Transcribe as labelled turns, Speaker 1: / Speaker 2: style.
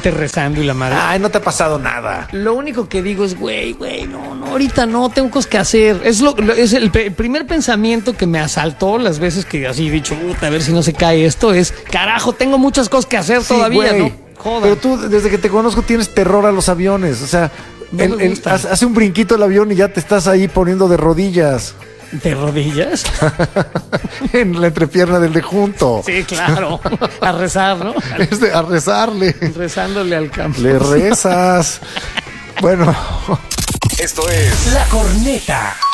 Speaker 1: gente rezando y la madre.
Speaker 2: Ay, no te ha pasado nada.
Speaker 1: Lo único que digo es, güey, no, ahorita no, tengo cosas que hacer. Es el primer pensamiento que me asaltó las veces que así he dicho, puta, a ver si no se cae esto, es, carajo, tengo muchas cosas que hacer todavía,
Speaker 2: güey.
Speaker 1: ¿no? Joder.
Speaker 2: Pero tú, desde que te conozco, tienes terror a los aviones. O sea,
Speaker 1: No me gustan.
Speaker 2: hace un brinquito el avión y ya te estás ahí poniendo de rodillas.
Speaker 1: ¿De rodillas?
Speaker 2: En la entrepierna del de junto.
Speaker 1: Sí, claro. A rezar, ¿no?
Speaker 2: A rezarle.
Speaker 1: Rezándole al campo.
Speaker 2: Le rezas. Bueno.
Speaker 3: Esto es La Corneta.